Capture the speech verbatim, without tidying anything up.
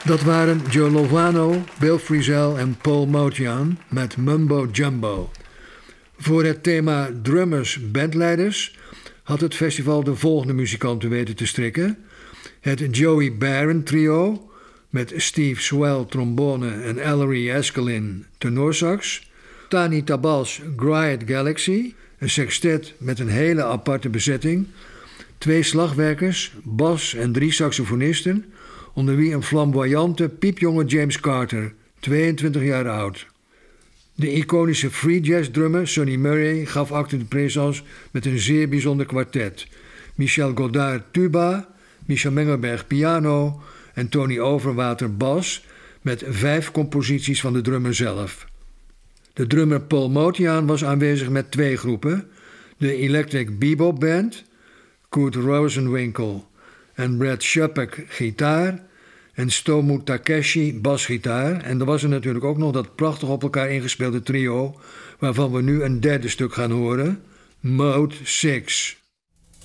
Dat waren Joe Lovano, Bill Frisell en Paul Motian met Mumbo Jumbo. Voor het thema drummers, bandleiders had het festival de volgende muzikanten weten te strikken. Het Joey Baron trio met Steve Swell trombone en Ellery Eskelin tenorsax. Tani Tabals Griot Galaxy, een sextet met een hele aparte bezetting. Twee slagwerkers, bas en drie saxofonisten, onder wie een flamboyante, piepjonge James Carter, tweeëntwintig jaar oud. De iconische free jazz drummer Sonny Murray gaf acte de présence met een zeer bijzonder kwartet. Michel Godard tuba, Michel Mengelberg piano en Tony Overwater bas met vijf composities van de drummer zelf. De drummer Paul Motian was aanwezig met twee groepen, de Electric Bebop Band, Kurt Rosenwinkel en Brad Shuppak gitaar en Stomu Takeshi basgitaar. En er was er natuurlijk ook nog dat prachtig op elkaar ingespeelde trio, waarvan we nu een derde stuk gaan horen, Mode zes.